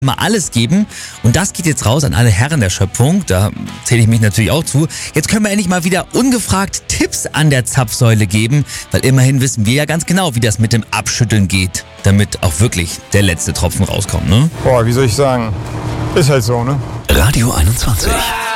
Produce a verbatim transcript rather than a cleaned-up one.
mal alles geben. Und das geht jetzt raus an alle Herren der Schöpfung. Da zähle ich mich natürlich auch zu. Jetzt können wir endlich mal wieder ungefragt Tipps an der Zapfsäule geben, weil immerhin wissen wir ja ganz genau, wie das mit dem Abschütteln geht, damit auch wirklich der letzte Tropfen rauskommt, ne? Boah, wie soll ich sagen? Ist halt so, ne? Radio einundzwanzig.